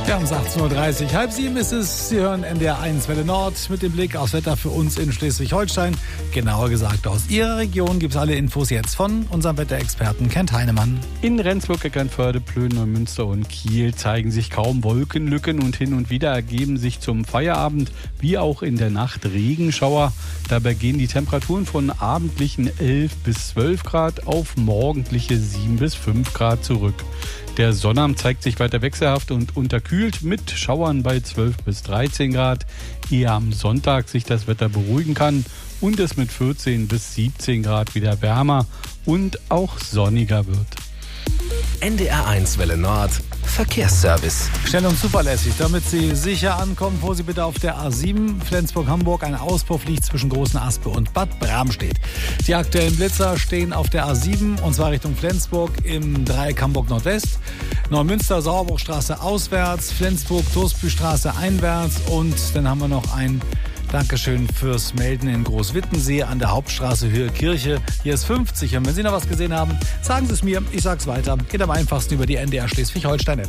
Ja, um 18.30 Uhr, halb sieben ist es. Sie hören NDR 1 Welle Nord mit dem Blick aufs Wetter für uns in Schleswig-Holstein. Genauer gesagt aus Ihrer Region gibt es alle Infos jetzt von unserem Wetterexperten Kent Heinemann. In Rendsburg, Eckernförde, Plön, Neumünster und Kiel zeigen sich kaum Wolkenlücken und hin und wieder ergeben sich zum Feierabend wie auch in der Nacht Regenschauer. Dabei gehen die Temperaturen von abendlichen 11 bis 12 Grad auf morgendliche 7 bis 5 Grad zurück. Der Sonnabend zeigt sich weiter wechselhaft und unterkühlt mit Schauern bei 12 bis 13 Grad. Ehe am Sonntag sich das Wetter beruhigen kann und es mit 14 bis 17 Grad wieder wärmer und auch sonniger wird. NDR 1 Welle Nord Verkehrsservice. Schnell und zuverlässig, damit Sie sicher ankommen, fuhr Sie bitte auf der A7 Flensburg-Hamburg. Ein Auspuff liegt zwischen Großen Aspe und Bad Bramstedt. Die aktuellen Blitzer stehen auf der A7 und zwar Richtung Flensburg im Dreieck Hamburg-Nordwest. Neumünster-Sauerbruchstraße auswärts, Flensburg-Torsbüstraße einwärts und dann haben wir noch ein Dankeschön fürs Melden in Großwittensee an der Hauptstraße Höhe Kirche. Hier ist 50. Und wenn Sie noch was gesehen haben, sagen Sie es mir. Ich sag's weiter. Geht am einfachsten über die NDR Schleswig-Holstein-App.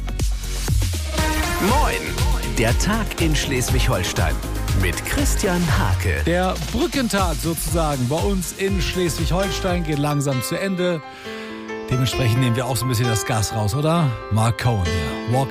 Moin, der Tag in Schleswig-Holstein mit Christian Hake. Der Brückentag sozusagen bei uns in Schleswig-Holstein geht langsam zu Ende. Dementsprechend nehmen wir auch so ein bisschen das Gas raus, oder? Mark Cohen hier. Walk